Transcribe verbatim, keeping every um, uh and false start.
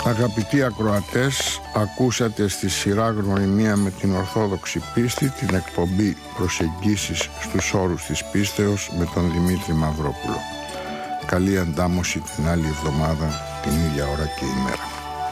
Αγαπητοί ακροατές, ακούσατε στη σειρά Γνωριμία με την Ορθόδοξη Πίστη την εκπομπή Προσεγγίσεις στους όρους της πίστεως με τον Δημήτρη Μαυρόπουλο. Καλή αντάμωση την άλλη εβδομάδα, την ίδια ώρα και ημέρα.